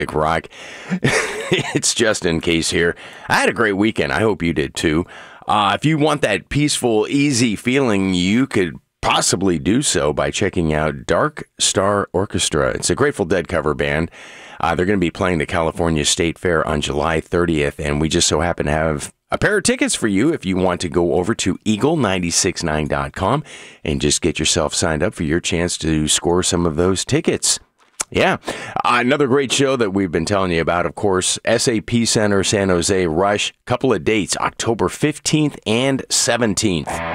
rock. It's Justin Case here. I had a great weekend. I hope you did too. If you want that peaceful, easy feeling, you could possibly do so by checking out Dark Star Orchestra. It's a Grateful Dead cover band. They're going to be playing the California State Fair on July 30th, and we just so happen to have a pair of tickets for you if you want to go over to eagle969.com and just get yourself signed up for your chance to score some of those tickets. Yeah. Another great show that we've been telling you about, of course, SAP Center San Jose Rush. Couple of dates, October 15th and 17th.